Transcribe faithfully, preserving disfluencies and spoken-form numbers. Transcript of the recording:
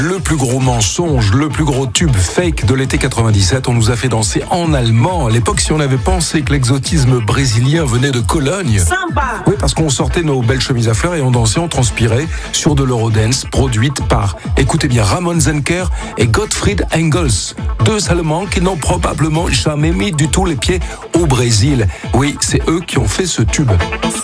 Le plus gros mensonge, le plus gros tube fake de l'été quatre-vingt-dix-sept, on nous a fait danser en allemand. À l'époque, si on avait pensé que l'exotisme brésilien venait de Cologne. Sympa. Oui, parce qu'on sortait nos belles chemises à fleurs et on dansait, on transpirait sur de l'eurodance produite par, écoutez bien, Ramon Zenker et Gottfried Engels. Deux Allemands qui n'ont probablement jamais mis du tout les pieds au Brésil. Oui, c'est eux qui ont fait ce tube.